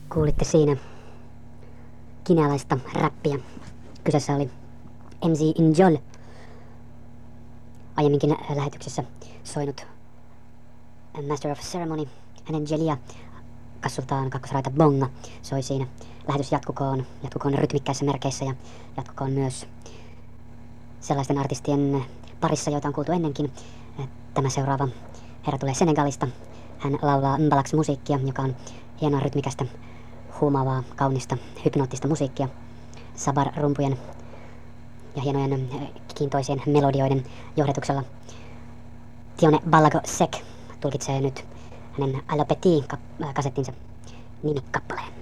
Kuulitte siinä kinealaista räppiä. Kyseessä oli MC Injol. Aiemminkin lähetyksessä soinut Master of Ceremony. Hänen Jelia kassultaan kakkosraita bonga soi siinä. Lähetys jatkukoon rytmikkäissä merkeissä ja jatkukoon myös sellaisten artistien parissa, joita on kuultu ennenkin. Tämä seuraava herra tulee Senegalista. Hän laulaa mbalax-musiikkia, joka on hienoa rytmikästä, huumaavaa, kaunista, hypnoottista musiikkia. Sabar-rumpujen ja hienojen kiintoisien melodioiden johdetuksella. Tione Balago Sek tulkitsee nyt hänen Allo Petit kasettinsa nimikappaleen.